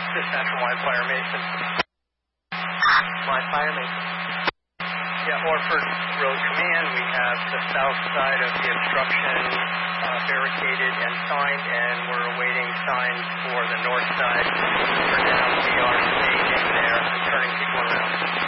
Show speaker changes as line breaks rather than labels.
Dispatch from Wildfire Mason.
Wildfire Mason.
Yeah, Orford Road Command, we have the south side of the obstruction barricaded and signed, and we're awaiting signs for the north side. For now, we are staying in there and turning people around.